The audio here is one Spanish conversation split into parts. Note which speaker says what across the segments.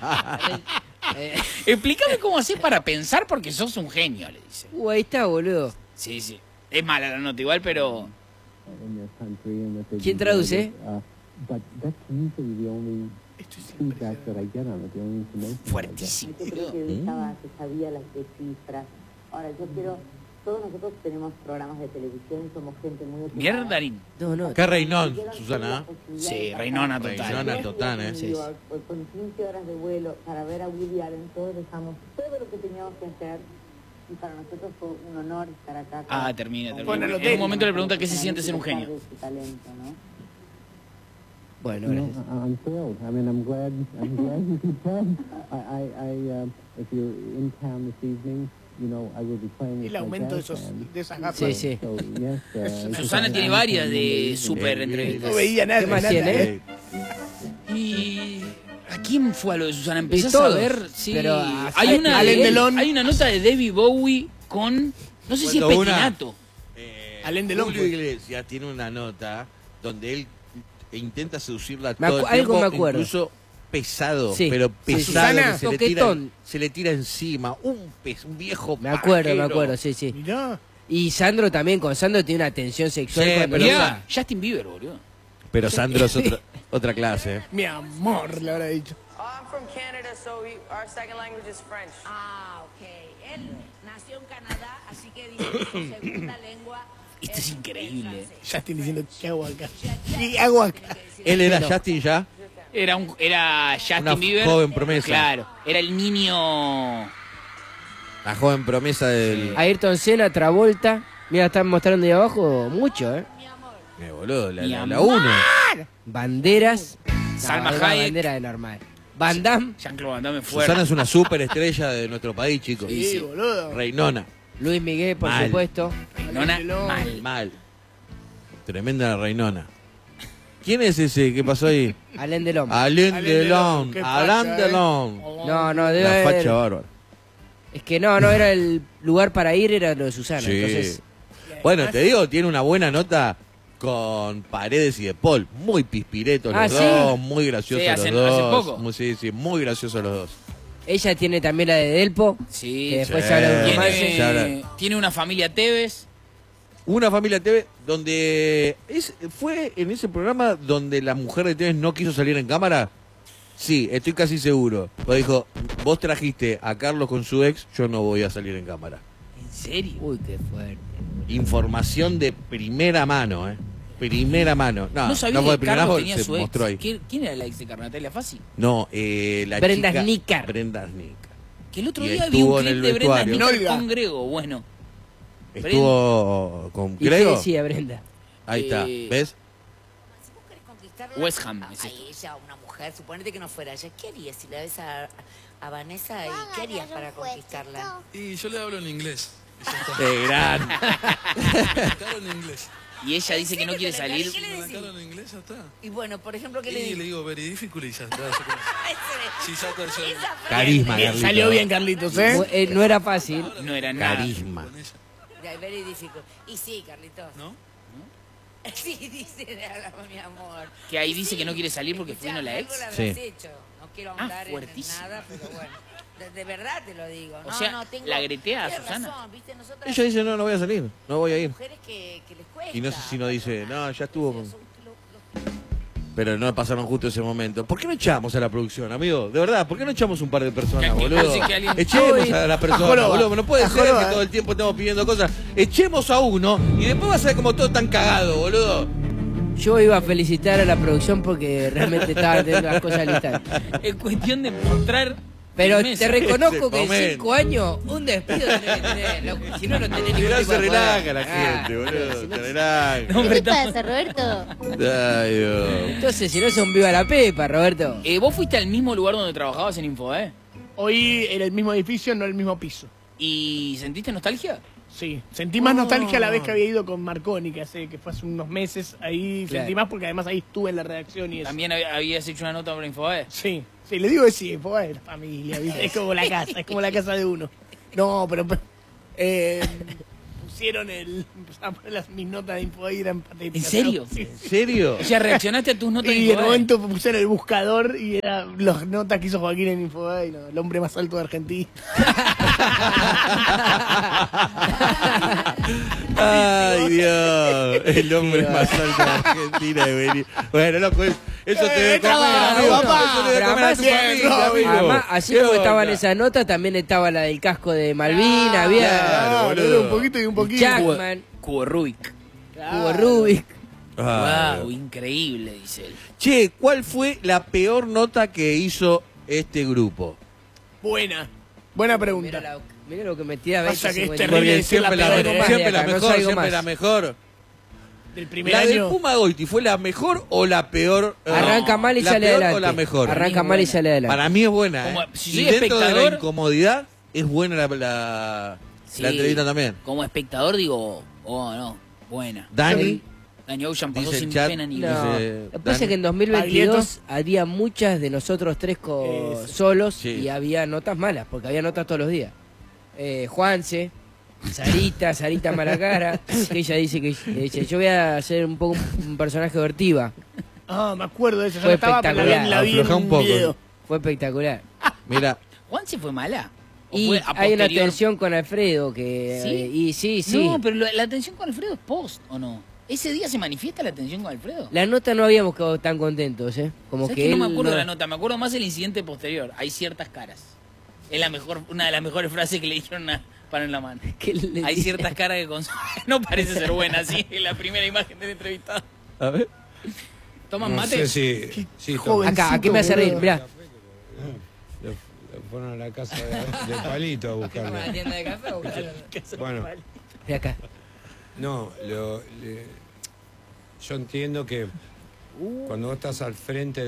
Speaker 1: Explícame cómo haces para pensar porque sos un genio, le dice.
Speaker 2: Ahí está, boludo.
Speaker 1: Sí, sí. Es mala la nota igual, pero...
Speaker 2: ¿Quién traduce?
Speaker 1: Fuertísimo.
Speaker 3: Yo creo que él sabía las cifras. Ahora, yo quiero... Todos nosotros tenemos programas de televisión, somos gente muy ocupada.
Speaker 1: Mierdarín.
Speaker 2: No.
Speaker 4: Qué reinón, Susana.
Speaker 1: Sí, reinona total.
Speaker 4: Reinona total,
Speaker 3: Sí. Con 15 horas de vuelo para ver a Woody Allen, todos dejamos todo lo que teníamos que hacer. Y para nosotros fue un honor estar acá.
Speaker 1: Termina. En un momento le pregunta qué se siente ser un genio.
Speaker 2: Bueno, gracias.
Speaker 5: I'm thrilled. I mean, I'm glad you could come. If you're in town this evening, you know, I will be playing.
Speaker 6: El aumento de esas gafas.
Speaker 2: Sí.
Speaker 1: Susana tiene varias de super entrevistas.
Speaker 6: No veía nada.
Speaker 2: ¿Qué más tiene?
Speaker 1: ¿Y a quién fue a lo de Susana? Empezás
Speaker 2: todo,
Speaker 1: a ver, sí.
Speaker 2: pero
Speaker 1: Hay una,
Speaker 6: Alain Delon.
Speaker 1: hay una nota de David Bowie con, no sé si es Petinato.
Speaker 6: Alain Delon.
Speaker 4: Julio Iglesias tiene una nota donde él intenta seducirla
Speaker 2: Me
Speaker 4: todo el
Speaker 2: algo
Speaker 4: tiempo,
Speaker 2: me acuerdo.
Speaker 4: incluso pesado,
Speaker 2: Sí,
Speaker 4: pero
Speaker 2: sí,
Speaker 4: pesado,
Speaker 2: Susana,
Speaker 4: que
Speaker 2: toquetón.
Speaker 4: se le tira encima, un viejo
Speaker 2: Me acuerdo,
Speaker 4: pajero.
Speaker 2: sí.
Speaker 6: Mirá.
Speaker 2: Y Sandro también, con Sandro tiene una tensión sexual.
Speaker 4: Sí,
Speaker 2: cuando
Speaker 4: pero
Speaker 1: Mirá, Justin Bieber, boludo.
Speaker 4: Pero Sandro es otra clase.
Speaker 6: Mi amor, le habrá dicho.
Speaker 7: I'm from Canada, so our second language is French.
Speaker 8: Ah, ok. Él nació en Canadá, así que dice que su segunda lengua
Speaker 1: Esto es increíble.
Speaker 6: Ya estoy diciendo, ¿qué hago acá? ¿Qué hago acá?
Speaker 4: Él era Justin ya.
Speaker 1: Era Justin
Speaker 4: Una
Speaker 1: Bieber.
Speaker 4: joven promesa.
Speaker 1: Claro, era el niño...
Speaker 4: La joven promesa del...
Speaker 2: Ayrton Senna, Travolta. Mira, están mostrando ahí abajo mucho,
Speaker 4: boludo,
Speaker 1: Mi
Speaker 4: la
Speaker 1: amor.
Speaker 4: uno.
Speaker 2: Banderas.
Speaker 1: Salma
Speaker 2: una
Speaker 1: Hayek.
Speaker 2: bandera de normal. Van Damme,
Speaker 1: Jean-Claude Van Damme fuerte.
Speaker 4: Susana es una superestrella de nuestro país, chicos.
Speaker 6: Sí, boludo.
Speaker 4: Reinona.
Speaker 2: Luis Miguel, por
Speaker 4: Mal.
Speaker 2: supuesto.
Speaker 1: Reinona, mal.
Speaker 4: Mal. Tremenda la Reinona. ¿Quién es ese que pasó ahí?
Speaker 2: Alain Delon.
Speaker 4: Alain Delon.
Speaker 6: Qué
Speaker 4: Alain
Speaker 6: facha,
Speaker 4: Delon.
Speaker 2: No, debe
Speaker 4: La
Speaker 2: haber...
Speaker 4: facha bárbara.
Speaker 2: Es que no era el lugar para ir, era lo de Susana.
Speaker 4: Sí.
Speaker 2: Entonces,
Speaker 4: Bueno, te digo, tiene una buena nota con Paredes y De Paul. Muy pispiretos los
Speaker 2: ¿sí?
Speaker 4: dos, muy graciosos
Speaker 1: Sí, hace
Speaker 4: los dos.
Speaker 1: poco.
Speaker 4: Sí, muy graciosos los dos.
Speaker 2: ella tiene también la de Delpo.
Speaker 1: Sí,
Speaker 2: Que después
Speaker 4: sí.
Speaker 2: se habla de un romance.
Speaker 1: Tiene una familia Tevez.
Speaker 4: Una familia TV donde... ¿Fue en ese programa donde la mujer de Tevez no quiso salir en cámara? Sí, estoy casi seguro. Pues dijo, vos trajiste a Carlos con su ex, yo no voy a salir en cámara.
Speaker 1: ¿En serio?
Speaker 2: Uy, qué fuerte.
Speaker 4: Información de primera mano, Primera mano.
Speaker 1: No sabía
Speaker 4: no fue de
Speaker 1: que
Speaker 4: primera
Speaker 1: Carlos
Speaker 4: mano,
Speaker 1: tenía
Speaker 4: se
Speaker 1: su ex.
Speaker 4: mostró ahí.
Speaker 1: ¿Quién era la ex de Carnatalia Fácil?
Speaker 4: No, la
Speaker 2: Brenda
Speaker 4: chica...
Speaker 2: Snicker.
Speaker 4: Brenda Snicker.
Speaker 1: Que el otro
Speaker 4: Y
Speaker 1: día vi
Speaker 4: estuvo
Speaker 1: un
Speaker 4: en
Speaker 1: clip
Speaker 4: el
Speaker 1: de Brenda
Speaker 4: vestuario.
Speaker 1: Snicker
Speaker 6: Nolga.
Speaker 1: con Grego. Bueno,
Speaker 4: Estuvo con
Speaker 2: Y
Speaker 4: Grego.
Speaker 2: sí, decía Brenda.
Speaker 4: Ahí está, ¿ves?
Speaker 8: Si vos querés conquistarla
Speaker 1: West Ham, es
Speaker 8: a
Speaker 1: esto.
Speaker 8: ella, una mujer, suponete que no fuera ella, ¿qué harías si la ves a Vanessa y qué harías para conquistarla?
Speaker 9: Y yo le hablo en inglés.
Speaker 4: Gran.
Speaker 9: Claro, en inglés.
Speaker 1: y ella dice que no quiere salir.
Speaker 8: ¿Qué le decís?
Speaker 9: Claro, en inglés ya está.
Speaker 8: Y bueno, por ejemplo, ¿qué le
Speaker 9: Y
Speaker 8: dices?
Speaker 9: le digo very difficult y ya está. Sí, ya está.
Speaker 8: Esa frase.
Speaker 4: Carisma,
Speaker 6: Bien,
Speaker 4: Carlito.
Speaker 6: salió bien, Carlitos, ¿eh?
Speaker 2: No era fácil.
Speaker 1: No era nada.
Speaker 4: Carisma.
Speaker 9: Con ella.
Speaker 8: Ya, very difficult. Y sí, Carlitos.
Speaker 9: ¿No?
Speaker 8: Sí, dice, mi amor.
Speaker 1: Que ahí dice que no quiere salir porque
Speaker 8: Escuchame,
Speaker 1: vino la
Speaker 8: algo
Speaker 1: ex.
Speaker 8: le habrás
Speaker 4: Sí.
Speaker 8: hecho. No quiero ahondar en
Speaker 1: fuertísimo.
Speaker 8: nada, pero bueno. De verdad te lo digo.
Speaker 1: O
Speaker 8: No,
Speaker 1: sea,
Speaker 8: no, tengo,
Speaker 1: la gretea a
Speaker 8: tienes
Speaker 1: Susana.
Speaker 8: razón, ¿viste? Nosotras
Speaker 4: Ella dice, no voy a salir, no voy a ir.
Speaker 8: mujeres que les cuesta.
Speaker 4: Y no sé si no dice, no, ya estuvo.
Speaker 8: Son los-
Speaker 4: Pero no pasaron justo ese momento. ¿Por qué no echamos a la producción, amigo? De verdad, ¿por qué no echamos un par de personas,
Speaker 1: Que-
Speaker 4: boludo?
Speaker 1: así que alguien-
Speaker 4: Echemos a la persona,
Speaker 6: Joroba.
Speaker 4: boludo. No puede
Speaker 6: A
Speaker 4: ser
Speaker 6: Joroba.
Speaker 4: que todo el tiempo estemos pidiendo cosas. Echemos a uno y después va a ser como todo tan cagado, boludo.
Speaker 2: Yo iba a felicitar a la producción porque realmente estaba teniendo las cosas listas.
Speaker 1: Es cuestión de mostrar.
Speaker 2: Pero
Speaker 1: firmeza.
Speaker 2: te reconozco
Speaker 4: Ese
Speaker 2: que en
Speaker 4: momento.
Speaker 2: 5 años un despido tenés que tener. loco. Si no, no tenés ningún
Speaker 4: Mirá,
Speaker 2: tipo
Speaker 4: se
Speaker 2: de
Speaker 4: relaja
Speaker 2: poder.
Speaker 4: la gente, boludo.
Speaker 2: si no-
Speaker 4: Se relaja.
Speaker 1: No,
Speaker 10: ¿Qué
Speaker 1: hombre,
Speaker 10: te pasa, Roberto?
Speaker 4: Ay, Dios.
Speaker 2: Entonces, si no, son viva la pepa, Roberto.
Speaker 1: Vos fuiste al mismo lugar donde trabajabas en Info,
Speaker 6: Hoy era el mismo edificio, no el mismo piso.
Speaker 1: ¿Y sentiste nostalgia?
Speaker 6: Sí, sentí más nostalgia la vez que había ido con Marconi, que fue hace unos meses. Ahí
Speaker 2: Claro.
Speaker 6: sentí más porque además ahí estuve en la redacción y eso.
Speaker 1: También habías hecho una nota para Info.
Speaker 6: Sí, le digo que sí, pues la familia, ¿viste? Es como la casa de uno. No, pero hicieron empezaron a poner mis notas de info ahí, eran patéticas.
Speaker 10: ¿En serio?
Speaker 6: Sí.
Speaker 4: ¿En serio?
Speaker 10: O sea, reaccionaste a tus notas de
Speaker 6: Y en el
Speaker 10: Infobae.
Speaker 6: momento puse en el buscador y era las notas que hizo Joaquín en Infobae, no, el hombre más alto de Argentina.
Speaker 4: Ay, Dios. El hombre más alto de Argentina de venir. Bueno, loco, eso te debe comer, amigo. Eso te debe comer a tu familia, amigo.
Speaker 2: Además, así como estaban esas notas, también estaba la del casco de Malvinas, había
Speaker 4: Claro,
Speaker 6: Era un poquito y un poquito.
Speaker 2: Jackman,
Speaker 10: Cubo Rubik.
Speaker 2: Cubo Rubik.
Speaker 4: Ah.
Speaker 10: Wow, increíble, dice él.
Speaker 4: Che, ¿cuál fue la peor nota que hizo este grupo?
Speaker 6: Buena
Speaker 2: Mira,
Speaker 6: pregunta.
Speaker 2: mira lo que me tira a
Speaker 6: Pasa
Speaker 2: veces.
Speaker 6: que es
Speaker 2: 50.
Speaker 6: terrible
Speaker 4: Porque
Speaker 6: decir la
Speaker 4: siempre
Speaker 6: peor,
Speaker 2: ¿eh?
Speaker 4: siempre la
Speaker 2: Acá, no
Speaker 4: mejor,
Speaker 2: salgo
Speaker 4: siempre
Speaker 2: más.
Speaker 4: la mejor.
Speaker 6: Del primer
Speaker 4: ¿La del
Speaker 6: año.
Speaker 4: Puma Goiti fue la mejor o la peor?
Speaker 2: Arranca mal y
Speaker 4: ¿La
Speaker 2: sale
Speaker 4: peor
Speaker 2: adelante.
Speaker 4: o la mejor?
Speaker 2: Arranca mal y sale adelante.
Speaker 4: Para mí es buena.
Speaker 10: Como-
Speaker 4: ¿eh?
Speaker 10: si
Speaker 4: Y
Speaker 10: soy
Speaker 4: dentro de la
Speaker 10: espectador-
Speaker 4: incomodidad, es buena la
Speaker 10: Sí.
Speaker 4: entrevista también.
Speaker 10: Como espectador digo, oh no, buena.
Speaker 4: Dani,
Speaker 10: Dani Ocean pasó
Speaker 4: dice el
Speaker 10: sin
Speaker 4: chat,
Speaker 10: pena ni
Speaker 2: No,
Speaker 10: gloria.
Speaker 4: dice
Speaker 2: lo que pasa es que en
Speaker 4: Dani.
Speaker 2: 2022 había muchas de nosotros tres solos
Speaker 4: Sí.
Speaker 2: y había notas malas, porque había notas todos los días. Juanse, Sarita Malacara, que ella dice que dice, yo voy a hacer un poco un personaje de Ortiva.
Speaker 6: Ah, me acuerdo de eso. Yo
Speaker 2: Fue
Speaker 6: no estaba, pero
Speaker 2: espectacular.
Speaker 6: la vi en
Speaker 4: Aflojá un poco.
Speaker 6: video.
Speaker 2: Fue espectacular.
Speaker 4: Mira,
Speaker 10: ¿Juan se fue mala? ¿O
Speaker 2: Y
Speaker 10: fue a
Speaker 2: hay una
Speaker 10: posterior?
Speaker 2: tensión con Alfredo que...
Speaker 10: ¿Sí?
Speaker 2: Y sí.
Speaker 10: No, pero la tensión con Alfredo es post, ¿o no? ¿Ese día se manifiesta la tensión con Alfredo?
Speaker 2: La nota no habíamos quedado tan contentos, ¿eh? Como
Speaker 10: ¿Sabes
Speaker 2: que
Speaker 10: que no
Speaker 2: él
Speaker 10: me acuerdo de la nota? Me acuerdo más el incidente posterior. Hay ciertas caras. Es una de las mejores frases que le dijeron a Pan en la mano.
Speaker 2: que le-
Speaker 10: Hay ciertas caras que no parece ser buena, sí, es la primera imagen del entrevistado.
Speaker 4: a ver.
Speaker 10: ¿Toman
Speaker 11: No
Speaker 10: mate?
Speaker 11: sé si
Speaker 2: Acá, aquí me hace reír, mirá.
Speaker 11: lo fueron a la casa de Palito a buscarlo.
Speaker 2: ¿A la tienda de café o
Speaker 11: Bueno,
Speaker 2: de acá?
Speaker 11: no, yo entiendo que cuando vos estás al frente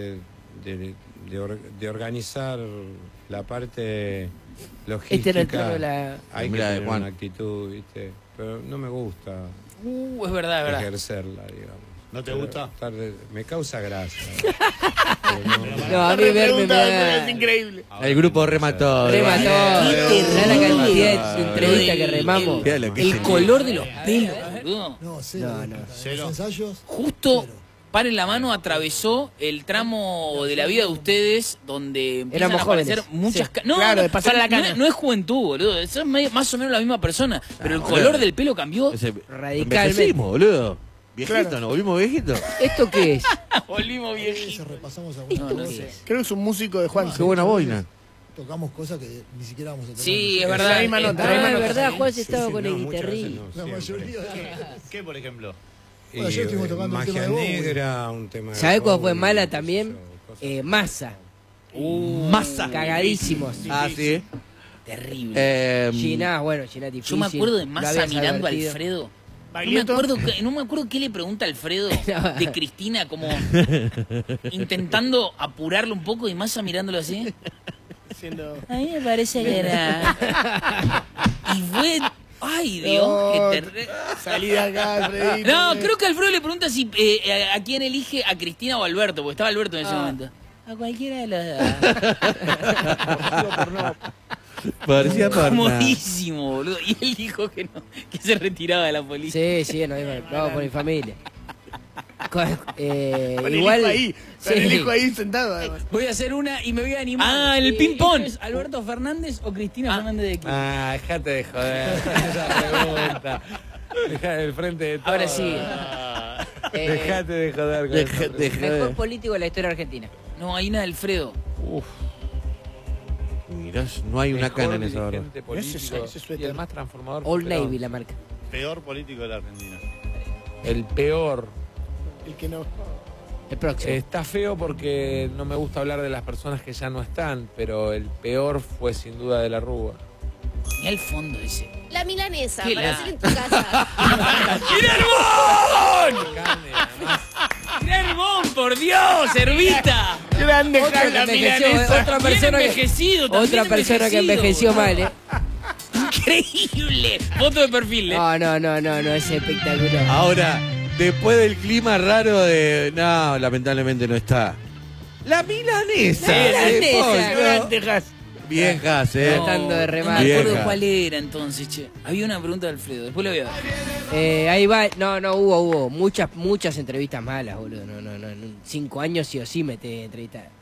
Speaker 11: de organizar la parte logística,
Speaker 2: Este era el tono de la...
Speaker 11: hay que
Speaker 4: Mirá,
Speaker 11: tener
Speaker 4: Juan.
Speaker 11: una actitud, ¿viste? Pero no me gusta
Speaker 10: Es verdad.
Speaker 11: ejercerla, digamos.
Speaker 12: ¿No te gusta?
Speaker 11: Me causa gracia.
Speaker 2: No, a mí verme me da...
Speaker 6: Es increíble.
Speaker 4: El grupo remató.
Speaker 2: Remató. Mirá la cantidad de entrevistas que remamos.
Speaker 4: Mirá lo que
Speaker 10: El
Speaker 4: se-
Speaker 10: color de los pelos, boludo.
Speaker 12: No, cero.
Speaker 2: No.
Speaker 12: Los ensayos.
Speaker 10: Justo Paren la Mano atravesó el tramo de la vida de ustedes donde empiezan
Speaker 2: Éramos
Speaker 10: a aparecer
Speaker 2: jóvenes.
Speaker 10: muchas
Speaker 2: Sí.
Speaker 10: No,
Speaker 6: Claro,
Speaker 10: no,
Speaker 6: de pasar la cana.
Speaker 10: No es juventud, boludo. Eso es más o menos la misma persona. Pero el color del pelo cambió.
Speaker 2: Radicalmente.
Speaker 4: Envejecimos, boludo. Viejito,
Speaker 6: Claro.
Speaker 4: ¿nos volvimos viejitos?
Speaker 2: ¿Esto qué es?
Speaker 10: Volvimos viejitos.
Speaker 12: Repasamos
Speaker 10: No,
Speaker 12: algunas
Speaker 10: no
Speaker 12: cosas.
Speaker 10: sé.
Speaker 6: Creo que es un músico de Juan.
Speaker 4: Qué buena boina.
Speaker 12: Tocamos cosas que ni siquiera vamos a tocar.
Speaker 10: Sí, es
Speaker 6: La
Speaker 10: verdad.
Speaker 6: misma nota, la
Speaker 2: Ah,
Speaker 6: misma
Speaker 2: es
Speaker 6: nota.
Speaker 2: verdad, Juan se estaba
Speaker 11: Sí,
Speaker 2: con
Speaker 11: no,
Speaker 2: el
Speaker 11: muchas veces
Speaker 2: guitarrín.
Speaker 11: no,
Speaker 12: La
Speaker 11: siempre.
Speaker 12: mayoría de...
Speaker 9: ¿Qué, por ejemplo?
Speaker 12: Bueno, ayer estuvimos tocando un tema
Speaker 11: Magia
Speaker 12: de Bowie.
Speaker 11: Negra, un tema de
Speaker 2: ¿Sabés cuál fue
Speaker 11: Bowie,
Speaker 2: mala
Speaker 11: qué sé
Speaker 2: también?
Speaker 11: yo, cosas.
Speaker 2: Massa.
Speaker 4: Masa.
Speaker 2: Cagadísimos.
Speaker 4: Ah, sí.
Speaker 10: Terrible.
Speaker 2: Ginás, bueno, Ginás
Speaker 10: Yo
Speaker 2: difícil.
Speaker 10: me acuerdo de
Speaker 2: Lo
Speaker 10: Massa
Speaker 2: habías
Speaker 10: mirando a
Speaker 2: advertido.
Speaker 10: Alfredo.
Speaker 6: Baglietto.
Speaker 10: No me acuerdo qué le pregunta Alfredo de Cristina, como intentando apurarlo un poco y Massa mirándolo así.
Speaker 6: Diciendo...
Speaker 10: A mí me parece que era. Y fue. Ay, Dios,
Speaker 6: No,
Speaker 10: qué terrible.
Speaker 6: Salí de acá, Alfredito.
Speaker 10: No, creo que Alfredo le pregunta si a quién elige, a Cristina o a Alberto, porque estaba Alberto en ese momento. A cualquiera de los dos.
Speaker 4: Parecía porno.
Speaker 10: Comodísimo, boludo. Y él dijo que no, que se retiraba de la policía.
Speaker 2: Sí, no, no, por mi familia.
Speaker 6: Con el
Speaker 2: Igual.
Speaker 6: hijo ahí. Con
Speaker 2: sí.
Speaker 6: el hijo ahí sentado, además.
Speaker 10: Voy a hacer una y me voy a animar. Ah, el ping-pong. ¿Es Alberto Fernández o Cristina Fernández de Kirchner?
Speaker 11: Ah, dejate de joder. Esa pregunta. Dejate del frente de todo.
Speaker 2: Ahora sí.
Speaker 11: Dejate de joder con esa pregunta.
Speaker 2: Mejor político de la historia argentina.
Speaker 10: No, hay una de Alfredo.
Speaker 4: Uf. Mirá, no hay una cana en esa hora.
Speaker 9: dirigente político
Speaker 6: Ese suéter.
Speaker 9: y el más transformador.
Speaker 2: Old
Speaker 9: pero
Speaker 2: Navy la marca.
Speaker 12: Peor político de la Argentina.
Speaker 9: El peor.
Speaker 6: El que no...
Speaker 2: El próximo.
Speaker 9: Está feo porque no me gusta hablar de las personas que ya no están, pero el peor fue sin duda de la Rúa.
Speaker 10: Mirá el fondo ese.
Speaker 13: La milanesa,
Speaker 10: ¿Qué
Speaker 13: para
Speaker 10: la-
Speaker 13: hacer en tu casa.
Speaker 10: ¡Nervón, por Dios, Servita!
Speaker 6: Grande,
Speaker 2: Otra que
Speaker 6: la
Speaker 2: envejeció,
Speaker 6: milanesa.
Speaker 2: otra
Speaker 10: Bien
Speaker 2: persona que,
Speaker 10: envejecido, también
Speaker 2: otra persona que envejeció mal,
Speaker 10: Increíble. Foto de perfil,
Speaker 2: No, es espectacular.
Speaker 4: Ahora, después del clima raro de... No, lamentablemente no está. La milanesa.
Speaker 2: La milanesa.
Speaker 4: de pollo.
Speaker 6: Gran Texas.
Speaker 4: Viejas,
Speaker 2: Tratando de
Speaker 10: No
Speaker 2: remar.
Speaker 10: me acuerdo
Speaker 4: Vieja.
Speaker 10: cuál era entonces, che. Había una pregunta de Alfredo, después la voy a ver.
Speaker 2: Ahí va, no, hubo muchas entrevistas malas, boludo. No, en 5 años sí o sí me te entrevistar.